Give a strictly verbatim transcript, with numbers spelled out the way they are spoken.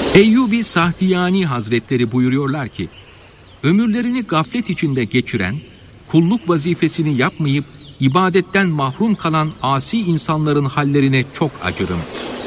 Eyyubi Sahtiyani Hazretleri buyuruyorlar ki, ömürlerini gaflet içinde geçiren, kulluk vazifesini yapmayıp ibadetten mahrum kalan asi insanların hallerine çok acırım.